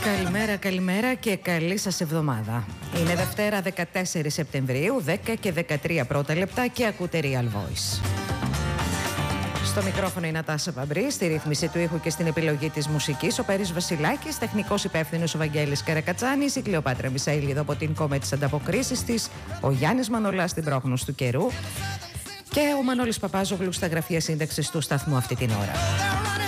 Καλημέρα, καλημέρα και καλή σας εβδομάδα. Είναι Δευτέρα 14 Σεπτεμβρίου, 10 και 13 πρώτα λεπτά και ακούτε Real Voice. Στο μικρόφωνο η Νατάσα Παμπρή, στη ρύθμιση του ήχου και στην επιλογή της μουσικής ο Πέρης Βασιλάκης, τεχνικός υπεύθυνος ο Βαγγέλης Καρακατσάνης, η Κλεοπάτρα Μισαήλιδο από την κόμμα της ανταποκρίσης της, ο Γιάννης Μανολάς στην πρόγνωση του καιρού και ο Μανώλης Παπάζογλου στα γραφεία σύνταξης του σταθμού αυτή την ώρα.